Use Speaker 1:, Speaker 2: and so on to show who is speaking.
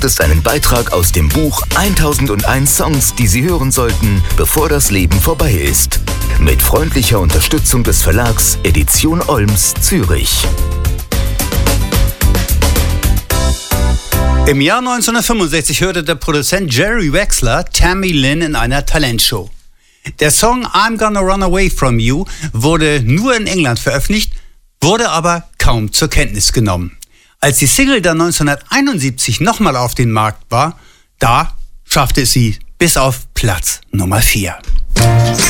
Speaker 1: gibt es einen Beitrag aus dem Buch 1001 Songs, die Sie hören sollten, bevor das Leben vorbei ist. Mit freundlicher Unterstützung des Verlags Edition Olms, Zürich.
Speaker 2: Im Jahr 1965 hörte der Produzent Jerry Wexler Tammy Lynn in einer Talentshow. Der Song I'm Gonna Run Away From You wurde nur in England veröffentlicht, wurde aber kaum zur Kenntnis genommen. Als die Single dann 1971 nochmal auf den Markt war, da schaffte es sie bis auf Platz Nummer 4.